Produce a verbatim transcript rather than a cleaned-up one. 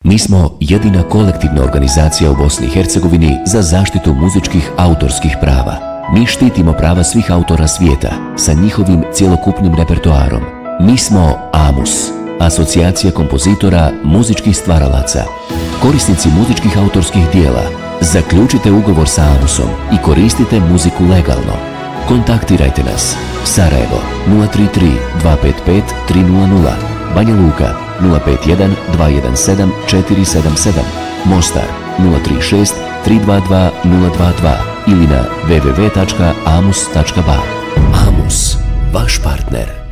Mi smo jedina kolektivna organizacija u Bosni i Hercegovini za zaštitu muzičkih autorskih prava. Mi štitimo prava svih autora svijeta sa njihovim cjelokupnim repertoarom. Mi smo AMUS, Asocijacija kompozitora muzičkih stvaralaca. Korisnici muzičkih autorskih dijela, zaključite ugovor sa AMUSom i koristite muziku legalno. Kontaktirajte nas. Sarajevo nula tri tri dva pet pet tri nula nula, Banja Luka nula pet jedan dva jedan sedam četiri sedam sedam, Mostar nula tri šest tri dva dva nula dva dva ili na w w w tačka amus tačka ba. AMUS, vaš partner.